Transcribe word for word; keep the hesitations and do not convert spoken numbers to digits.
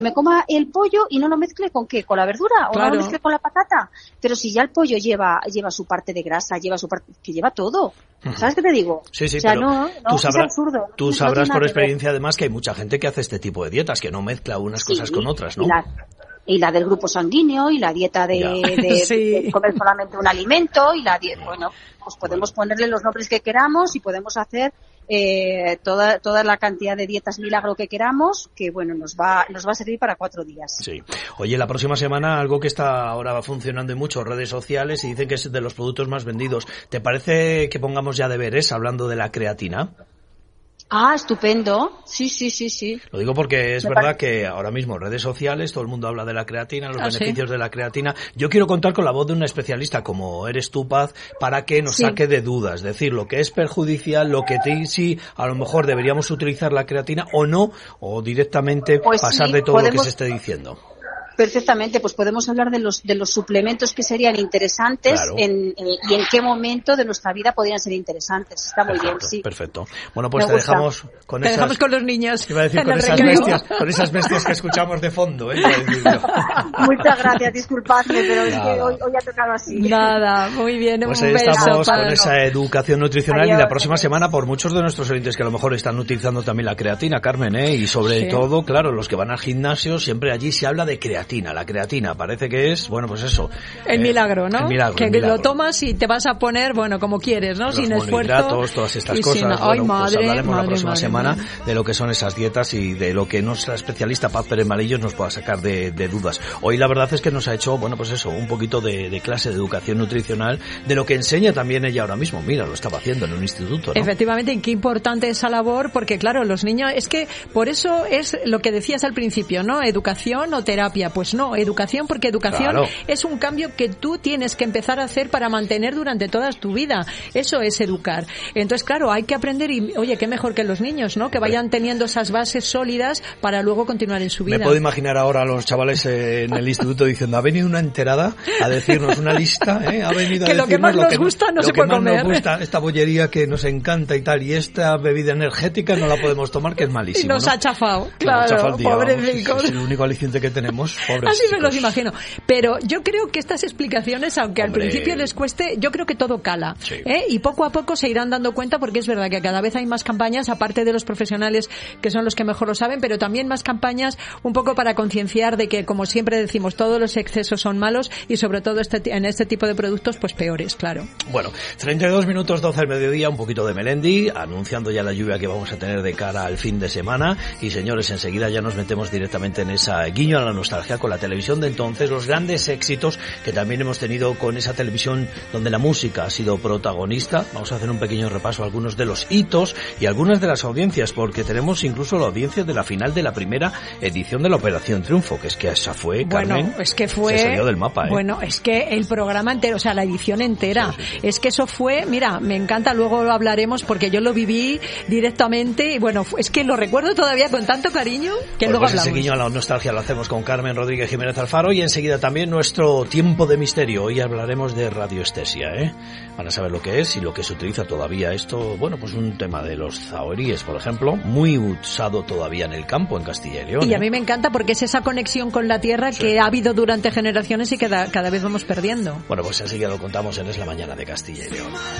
me coma el pollo y no lo mezcle con qué, con la verdura o claro. no lo mezcle con la patata. Pero si ya el pollo lleva lleva su parte de grasa, lleva su parte, que lleva todo. ¿Sabes qué te digo? Sí, sí, o sea, pero no, no, tú sabrás, es absurdo. tú no, sabrás no por que experiencia además que hay mucha gente que hace este tipo de dietas, que no mezcla unas sí, cosas con otras, ¿no? Y la, y la del grupo sanguíneo y la dieta de, de, sí. de comer solamente un alimento y la dieta, bueno, pues podemos bueno. ponerle los nombres que queramos y podemos hacer eh, toda toda la cantidad de dietas milagro que queramos, que bueno, nos va nos va a servir para cuatro días. Sí. Oye, la próxima semana algo que está ahora funcionando en mucho, redes sociales, y dicen que es de los productos más vendidos. ¿Te parece que pongamos ya deberes hablando de la creatina? Ah, estupendo. Sí, sí, sí, sí. Lo digo porque es Me verdad parece... que ahora mismo en redes sociales todo el mundo habla de la creatina, los ¿Ah, beneficios sí? de la creatina. Yo quiero contar con la voz de una especialista como eres tú, Paz, para que nos sí. saque de dudas. Es decir, lo que es perjudicial, lo que te, sí, a lo mejor deberíamos utilizar la creatina o no, o directamente pues pasar sí, de todo podemos... lo que se esté diciendo. Perfectamente, pues podemos hablar de los de los suplementos que serían interesantes claro. en, eh, y en qué momento de nuestra vida podrían ser interesantes. Está muy perfecto, bien, sí. Perfecto. Bueno, pues Me te gusta. dejamos con te esas... dejamos con los niños. Iba a decir con esas, bestias, con esas bestias que escuchamos de fondo, ¿eh? Muchas gracias, disculpadme, pero es que hoy, hoy ha tocado así. Nada, muy bien, pues un ahí beso. estamos Pablo. con esa educación nutricional. Adiós. Y la próxima semana por muchos de nuestros oyentes que a lo mejor están utilizando también la creatina, Carmen, ¿eh? Y sobre sí. todo, claro, los que van al gimnasio, siempre allí se habla de creatina. La creatina parece que es, bueno, pues eso. El eh, milagro, ¿no? El milagro, que el milagro. lo tomas y te vas a poner, bueno, como quieres, ¿no? Los sin monohidratos, esfuerzo. todas estas y cosas. Sin... Bueno, Ay, madre, pues hablaremos madre, la próxima madre, semana madre. de lo que son esas dietas y de lo que nuestra especialista Paz Pérez Malillos nos pueda sacar de, de dudas. Hoy la verdad es que nos ha hecho, bueno, pues eso, un poquito de, de clase de educación nutricional, de lo que enseña también ella ahora mismo. Mira, lo estaba haciendo en un instituto, ¿no? Efectivamente, y qué importante esa labor, porque claro, los niños, es que por eso es lo que decías al principio, ¿no? Educación o terapia. Pues no, educación, porque educación claro. es un cambio que tú tienes que empezar a hacer para mantener durante toda tu vida. Eso es educar. Entonces, claro, hay que aprender y, oye, qué mejor que los niños, ¿no? Que vayan teniendo esas bases sólidas para luego continuar en su vida. Me puedo imaginar ahora a los chavales eh, en el instituto diciendo, ha venido una enterada a decirnos una lista, ¿eh? Ha venido a que lo que más lo nos que gusta no lo se que puede más comer. Nos gusta, esta bollería que nos encanta y tal, y esta bebida energética no la podemos tomar, que es malísimo. Y nos ¿no? ha chafado, Nos claro, ha chafado el día, pobrecicos. Es el único aliciente que tenemos, pobres Así chicos. me los imagino. Pero yo creo que estas explicaciones, aunque Hombre. al principio les cueste, yo creo que todo cala. Sí. ¿eh? Y poco a poco se irán dando cuenta, porque es verdad que cada vez hay más campañas, aparte de los profesionales que son los que mejor lo saben, pero también más campañas un poco para concienciar de que, como siempre decimos, todos los excesos son malos y sobre todo este, en este tipo de productos, pues peores, claro. Bueno, treinta y dos minutos doce del mediodía, un poquito de Melendi, anunciando ya la lluvia que vamos a tener de cara al fin de semana. Y señores, enseguida ya nos metemos directamente en esa guiño a la nostalgia con la televisión de entonces, los grandes éxitos que también hemos tenido con esa televisión donde la música ha sido protagonista. Vamos a hacer un pequeño repaso a algunos de los hitos y algunas de las audiencias, porque tenemos incluso la audiencia de la final de la primera edición de la Operación Triunfo, que es que esa fue, bueno, Carmen, es que fue, se salió del mapa, ¿eh? Bueno, es que el programa entero, o sea, la edición entera, sí, sí, sí. es que eso fue, mira, me encanta, luego lo hablaremos porque yo lo viví directamente y bueno, es que lo recuerdo todavía con tanto cariño que Bueno, luego pues hablamos. ese guiño a la nostalgia lo hacemos con Carmen Rodríguez Jiménez Alfaro y enseguida también nuestro tiempo de misterio. Hoy hablaremos de radioestesia, ¿eh? Van a saber lo que es y lo que se utiliza todavía. Esto, bueno, pues un tema de los zahoríes, por ejemplo, muy usado todavía en el campo, en Castilla y León. Y ¿eh? a mí me encanta porque es esa conexión con la tierra sí. que ha habido durante generaciones y que da, cada vez vamos perdiendo. Bueno, pues enseguida lo contamos en Es la Mañana de Castilla y León.